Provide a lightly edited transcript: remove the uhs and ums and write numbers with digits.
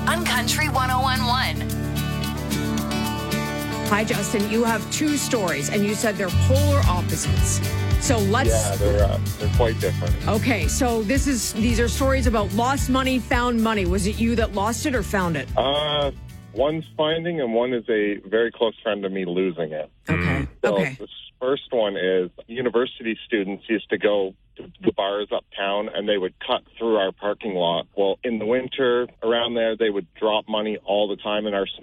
on Country 101.1. Hi, Justin. You have two stories, and you said they're polar opposites. So let's... Yeah, they're quite different. Okay, so these are stories about lost money, found money. Was it you that lost it or found it? One's finding, and one is a very close friend of me losing it. Okay. So Okay. the first one is university students used to go to the bars uptown, and they would cut through our parking lot. Well, in the winter, around there, they would drop money all the time in our